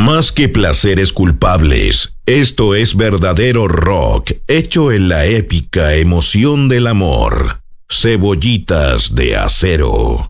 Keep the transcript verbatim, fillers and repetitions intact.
Más que placeres culpables, esto es verdadero rock, hecho en la épica emoción del amor. Cebollitas de Acero.